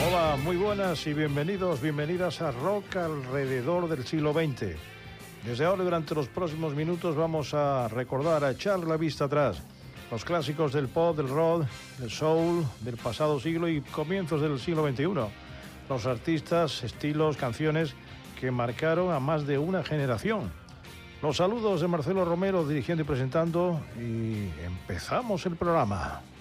Hola, muy buenas y bienvenidos, bienvenidas a Rock alrededor del siglo XX. Desde ahora, durante los próximos minutos, vamos a recordar, a echar la vista atrás, los clásicos del pop, del rock, del soul, del pasado siglo y comienzos del siglo XXI. Los artistas, estilos, canciones que marcaron a más de una generación. Los saludos de Marcelo Romero, dirigiendo y presentando, y empezamos el programa.